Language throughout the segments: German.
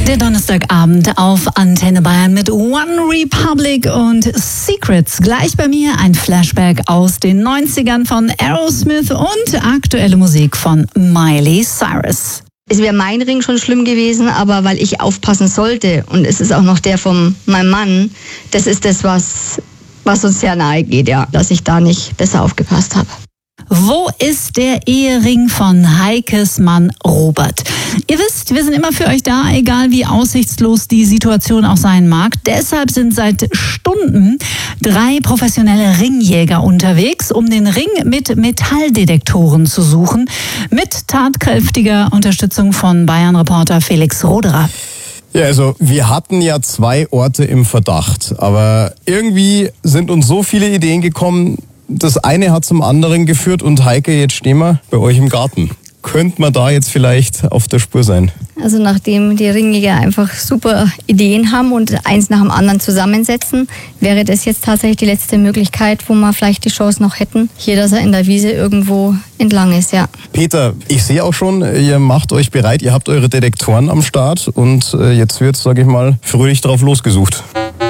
Der Donnerstagabend auf Antenne Bayern mit One Republic und Secrets. Gleich bei mir ein Flashback aus den 90ern von Aerosmith und aktuelle Musik von Miley Cyrus. Es wäre mein Ring schon schlimm gewesen, aber weil ich aufpassen sollte und es ist auch noch der von meinem Mann, das ist das, was uns sehr nahe geht, ja, dass ich da nicht besser aufgepasst habe. Wo ist der Ehering von Heikes Mann Robert? Ihr wisst, wir sind immer für euch da, egal wie aussichtslos die Situation auch sein mag. Deshalb sind seit Stunden 3 professionelle Ringjäger unterwegs, um den Ring mit Metalldetektoren zu suchen. Mit tatkräftiger Unterstützung von Bayern-Reporter Felix Roderer. Ja, also wir hatten ja 2 Orte im Verdacht, aber irgendwie sind uns so viele Ideen gekommen. Das eine hat zum anderen geführt und Heike, jetzt stehen wir bei euch im Garten. Könnte man da jetzt vielleicht auf der Spur sein? Also nachdem die Ringjäger einfach super Ideen haben und eins nach dem anderen zusammensetzen, wäre das jetzt tatsächlich die letzte Möglichkeit, wo wir vielleicht die Chance noch hätten, hier, dass er in der Wiese irgendwo entlang ist, ja. Peter, ich sehe auch schon, ihr macht euch bereit, ihr habt eure Detektoren am Start und jetzt wird, sage ich mal, fröhlich drauf losgesucht.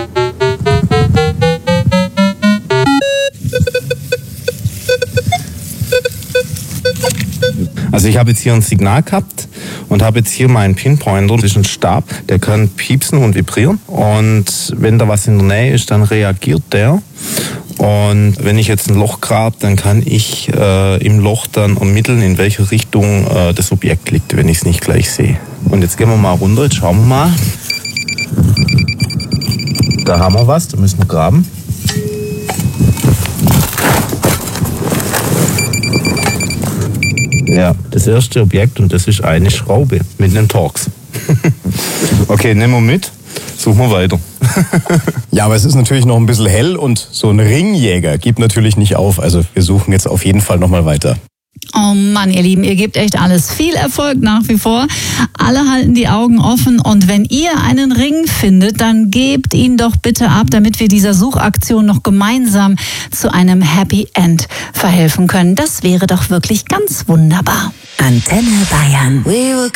Also ich habe jetzt hier ein Signal gehabt und habe jetzt hier meinen Pinpointer, das ist ein Stab, der kann piepsen und vibrieren und wenn da was in der Nähe ist, dann reagiert der und wenn ich jetzt ein Loch grabe, dann kann ich im Loch dann ermitteln, in welche Richtung das Objekt liegt, wenn ich es nicht gleich sehe. Und jetzt gehen wir mal runter, jetzt schauen wir mal. Da haben wir was, da müssen wir graben. Ja, das erste Objekt und das ist eine Schraube mit einem Torx. Okay, nehmen wir mit, suchen wir weiter. Ja, aber es ist natürlich noch ein bisschen hell und so ein Ringjäger gibt natürlich nicht auf. Also wir suchen jetzt auf jeden Fall nochmal weiter. Oh Mann, ihr Lieben, ihr gebt echt alles. Viel Erfolg nach wie vor. Alle halten die Augen offen und wenn ihr einen Ring findet, dann gebt ihn doch bitte ab, damit wir dieser Suchaktion noch gemeinsam zu einem Happy End verhelfen können. Das wäre doch wirklich ganz wunderbar. Antenne Bayern.